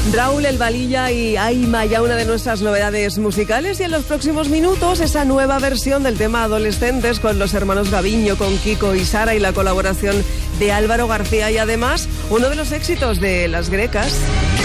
Raúl El Balilla y Aima, ya una de nuestras novedades musicales, y en los próximos minutos esa nueva versión del tema Adolescentes con los hermanos Gaviño, con Kiko y Sara, y la colaboración de Álvaro García, y además uno de los éxitos de Las Grecas.